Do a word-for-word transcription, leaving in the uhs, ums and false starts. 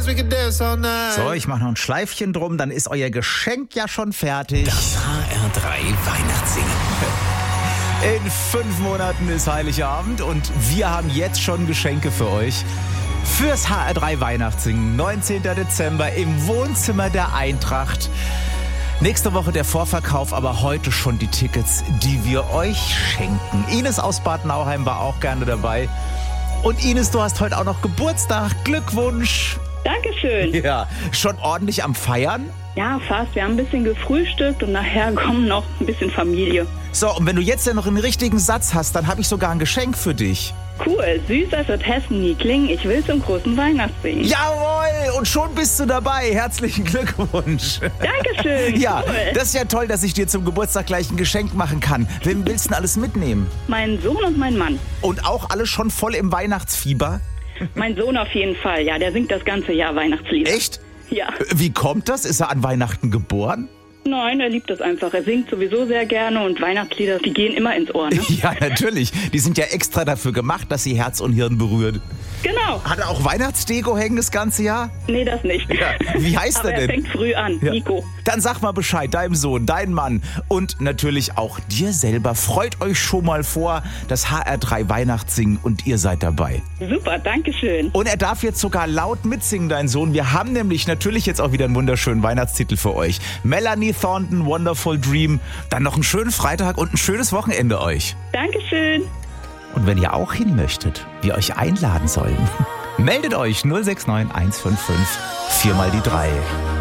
So, ich mache noch ein Schleifchen drum, dann ist euer Geschenk ja schon fertig. Das H R drei Weihnachtssingen. In fünf Monaten ist Heiligabend und wir haben jetzt schon Geschenke für euch. Fürs H R drei Weihnachtssingen, neunzehnten Dezember im Wohnzimmer der Eintracht. Nächste Woche der Vorverkauf, aber heute schon die Tickets, die wir euch schenken. Ines aus Bad Nauheim war auch gerne dabei. Und Ines, du hast heute auch noch Geburtstag. Glückwunsch. Dankeschön. Ja, schon ordentlich am Feiern? Ja, fast. Wir haben ein bisschen gefrühstückt und nachher kommen noch ein bisschen Familie. So, und wenn du jetzt ja noch einen richtigen Satz hast, dann habe ich sogar ein Geschenk für dich. Cool, süß als wird Hessen nie klingen. Ich will zum großen Weihnachtssingen. Jawohl, und schon bist du dabei. Herzlichen Glückwunsch. Dankeschön. Ja, cool. Das ist ja toll, dass ich dir zum Geburtstag gleich ein Geschenk machen kann. Wem willst du denn alles mitnehmen? Mein Sohn und mein Mann. Und auch alle schon voll im Weihnachtsfieber? Mein Sohn auf jeden Fall, ja. Der singt das ganze Jahr Weihnachtslieder. Echt? Ja. Wie kommt das? Ist er an Weihnachten geboren? Nein, er liebt das einfach. Er singt sowieso sehr gerne und Weihnachtslieder, die gehen immer ins Ohr, ne? Ja, natürlich. Die sind ja extra dafür gemacht, dass sie Herz und Hirn berühren. Genau. Hat er auch Weihnachtsdeko hängen das ganze Jahr? Nee, das nicht. Ja. Wie heißt Aber er denn? er fängt früh an, Ja. Nico. Dann sag mal Bescheid, deinem Sohn, deinem Mann und natürlich auch dir selber. Freut euch schon mal vor, das H R drei Weihnachtssingen und ihr seid dabei. Super, danke schön. Und er darf jetzt sogar laut mitsingen, dein Sohn. Wir haben nämlich natürlich jetzt auch wieder einen wunderschönen Weihnachtstitel für euch. Melanie Thornton, Wonderful Dream. Dann noch einen schönen Freitag und ein schönes Wochenende euch. Dankeschön. Und wenn ihr auch hin möchtet, wir euch einladen sollen, meldet euch null sechs neun eins fünf fünf vier mal die drei.